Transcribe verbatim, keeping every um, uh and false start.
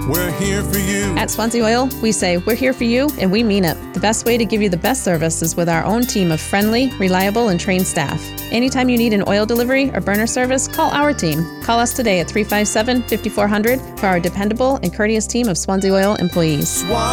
We're here for you. At Swansea Oil, we say we're here for you, and we mean it. The best way to give you the best service is with our own team of friendly, reliable, and trained staff. Anytime you need an oil delivery or burner service, call our team. Call us today at three five seven, five four zero zero for our dependable and courteous team of Swansea Oil employees. Swansea.